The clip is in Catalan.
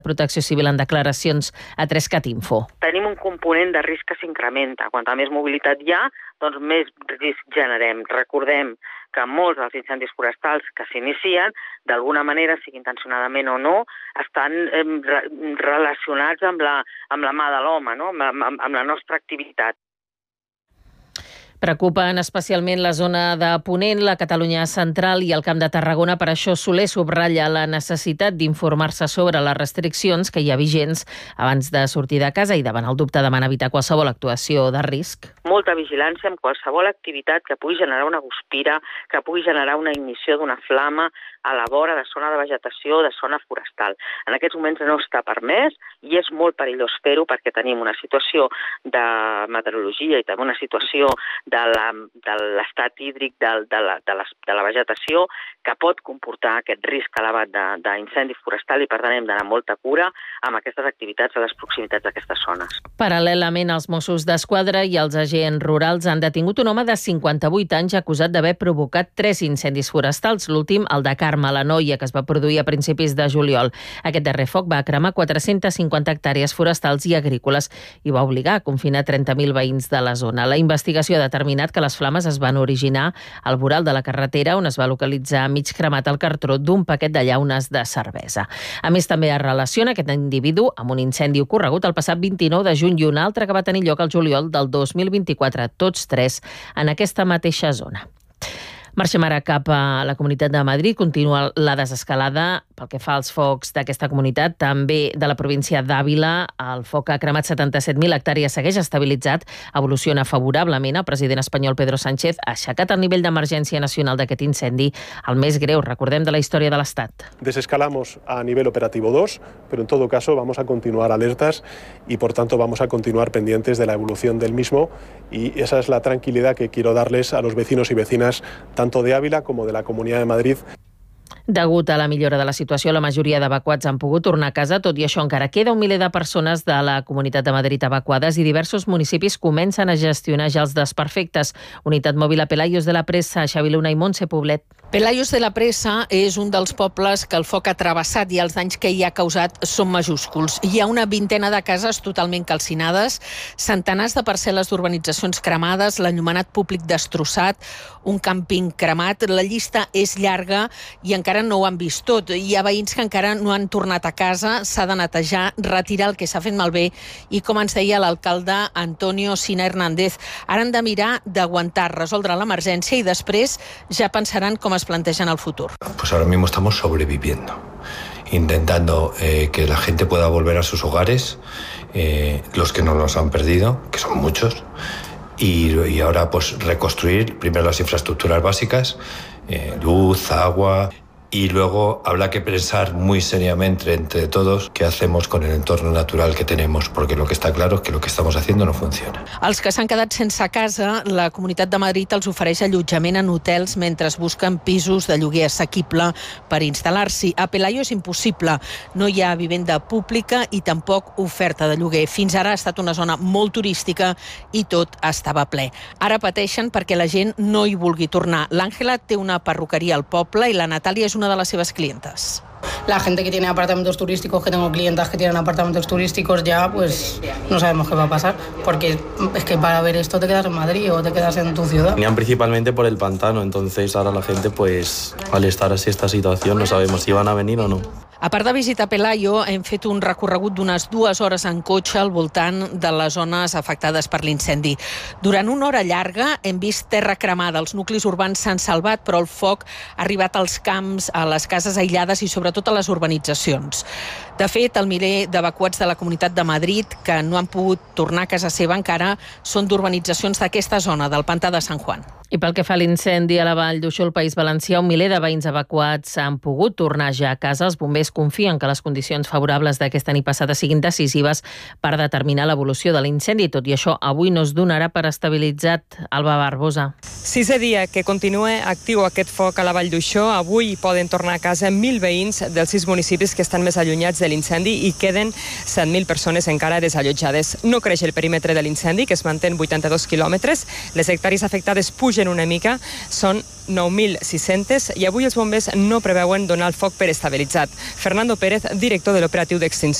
Protecció Civil en declaracions a 3cat Info. Tenim un component de risc que s'incrementa. Quanta més mobilitat hi ha, doncs més risc generem. Recordem que molts dels incendis forestals que s'inicien, d'alguna manera, sigui intencionadament o no, estan relacionats amb la mà de l'home, no? amb la nostra activitat. Preocupen especialment la zona de Ponent, la Catalunya central i el Camp de Tarragona. Per això Soler subratlla la necessitat d'informar-se sobre les restriccions que hi ha vigents abans de sortir de casa i davant el dubte demana evitar qualsevol actuació de risc. Molta vigilància amb qualsevol activitat que pugui generar una guspira, que pugui generar una ignició d'una flama a la vora de zona de vegetació, de zona forestal. En aquests moments no està permès i és molt perillós fer-ho perquè tenim una situació de meteorologia i també una situació de l'estat hídric de la vegetació que pot comportar aquest risc elevat d'incendi forestal i per tant hem d'anar amb molta cura amb aquestes activitats a les proximitats d'aquestes zones. Paral·lelament, els Mossos d'Esquadra i els agents rurals han detingut un home de 58 anys acusat d'haver provocat 3 incendis forestals, l'últim el de Carme, la Noia, que es va produir a principis de juliol. Aquest darrer foc va cremar 450 hectàrees forestals i agrícoles i va obligar a confinar 30.000 veïns de la zona. La investigació ha determinat que les flames es van originar al voral de la carretera on es va localitzar mig cremat el cartró d'un paquet de llaunes de cervesa. A més, també es relaciona aquest individu amb un incendi ocorregut el passat 29 de juny i un altre que va tenir lloc al juliol del 2024, tots 3 en aquesta mateixa zona. Marxem ara cap a la Comunitat de Madrid. Continua la desescalada pel que fa als focs d'aquesta comunitat, també de la província d'Àvila. El foc ha cremat 77.000 hectàrees, segueix estabilitzat, evoluciona favorablement. El president espanyol Pedro Sánchez ha aixecat el nivell d'emergència nacional d'aquest incendi, el més greu, recordem, de la història de l'Estat. Desescalamos a nivel operativo 2, pero en todo caso vamos a continuar alertas y por tanto vamos a continuar pendientes de la evolución del mismo y esa es la tranquilidad que quiero darles a los vecinos y vecinas tanto de Ávila como de la Comunidad de Madrid. Degut a la millora de la situació, la majoria d'evacuats han pogut tornar a casa. Tot i això, encara queda un miler de persones de la Comunitat de Madrid evacuades i diversos municipis comencen a gestionar ja els desperfectes. Unitat mòbil a Pelayos de la Pressa, Xavi Luna i Montse Poblet. Pelayos de la Pressa és un dels pobles que el foc ha travessat i els danys que hi ha causat són majúsculs. Hi ha una vintena de cases totalment calcinades, centenars de parcel·les d'urbanitzacions cremades, l'enllumenat públic destrossat, un càmping cremat. La llista és llarga i encara no ho han vist tot. Hi ha veïns que encara no han tornat a casa, s'ha de netejar, retirar el que s'ha fet malbé i, com ens deia l'alcalde Antonio Sina Hernández, ara han de mirar d'aguantar, resoldre l'emergència i després ja pensaran com es plantegen el futur. Pues ahora mismo estamos sobreviviendo, intentando que la gente pueda volver a sus hogares, los que no los han perdido, que son muchos, y ahora pues reconstruir primero las infraestructuras básicas, luz, agua, y luego habrá que pensar muy seriamente entre todos qué hacemos con el entorno natural que tenemos, porque lo que está claro es que lo que estamos haciendo no funciona. Els que s'han quedat sense casa, la Comunitat de Madrid els ofereix allotjament en hotels mentre busquen pisos de lloguer assequible per instal·lar-s'hi. A Pelayo és impossible. No hi ha vivenda pública i tampoc oferta de lloguer. Fins ara ha estat una zona molt turística i tot estava ple. Ara pateixen perquè la gent no hi vulgui tornar. L'Àngela té una perruqueria al poble i la Natàlia és una de les seves clientes. La gente que tiene apartamentos turísticos, que tengo clientas que tienen apartamentos turísticos, ya pues no sabemos qué va a pasar, porque es que para ver esto te quedas en Madrid o te quedas en tu ciudad. Venían principalmente por el pantano, entonces ahora la gente pues al estar así esta situación no sabemos si van a venir o no. A part de visitar Pelayo, hem fet un recorregut d'unes 2 hores en cotxe al voltant de les zones afectades per l'incendi. Durant una hora llarga hem vist terra cremada. Els nuclis urbans s'han salvat, però el foc ha arribat als camps, a les cases aïllades i sobretot a les urbanitzacions. De fet, el miler d'evacuats de la Comunitat de Madrid que no han pogut tornar a casa seva encara són d'urbanitzacions d'aquesta zona, del Pantà de Sant Juan. I pel que fa a l'incendi a la Vall d'Uixó, al País Valencià, un miler de veïns evacuats han pogut tornar ja a casa. Els bombers confien que les condicions favorables d'aquesta nit passada siguin decisives per determinar l'evolució de l'incendi. Tot i això, avui no es donarà per estabilitzat. Alba Barbosa. 6è dia que continua actiu aquest foc a la Vall d'Uixó. Avui poden tornar a casa 1.000 veïns dels 6 municipis que estan més allunyats de l'incendi i queden 7.000 persones encara desallotjades. No creix el perímetre de l'incendi, que es manté en 82 quilòmetres. Les hectàrees afectades pugen una mica, són 9.600 i avui els bombers no preveuen donar el foc per estabilitzat. Fernando Pérez, director de l'operatiu d'extinció